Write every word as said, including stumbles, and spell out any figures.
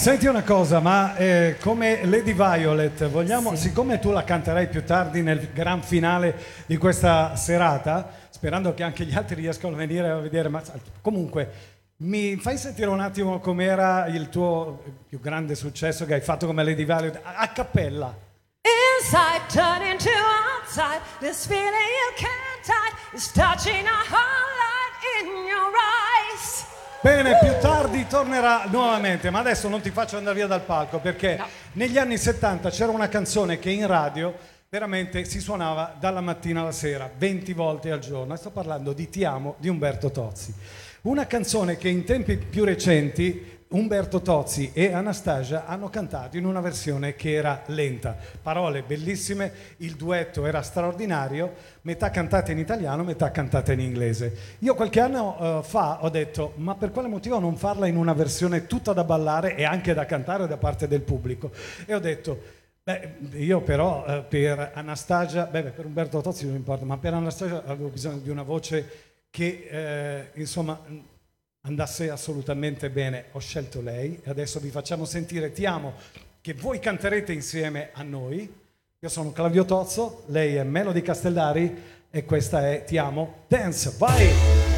Senti una cosa, ma eh, come Lady Violet, vogliamo, Sì. siccome tu la canterai più tardi nel gran finale di questa serata, sperando che anche gli altri riescano a venire a vedere, ma comunque mi fai sentire un attimo com'era il tuo più grande successo che hai fatto come Lady Violet a, a cappella? Inside, turning to outside, this feeling you can't hide is touching a whole lot in your eyes. Bene, più tardi tornerà nuovamente, ma adesso non ti faccio andare via dal palco perché No. negli anni settanta c'era una canzone che in radio veramente si suonava dalla mattina alla sera, venti volte al giorno. E sto parlando di Ti amo di Umberto Tozzi. Una canzone che in tempi più recenti Umberto Tozzi e Anastasia hanno cantato in una versione che era lenta. Parole bellissime, il duetto era straordinario, metà cantate in italiano, metà cantate in inglese. Io qualche anno uh, fa ho detto, ma per quale motivo non farla in una versione tutta da ballare e anche da cantare da parte del pubblico? E ho detto, beh, io però uh, per Anastasia, beh, per Umberto Tozzi non importa, ma per Anastasia avevo bisogno di una voce che, eh, insomma, andasse assolutamente bene. Ho scelto lei e adesso vi facciamo sentire Ti amo, che voi canterete insieme a noi. Io sono Claudio Tozzo, lei è Melody Castellari e questa è Ti amo Dance. Vai!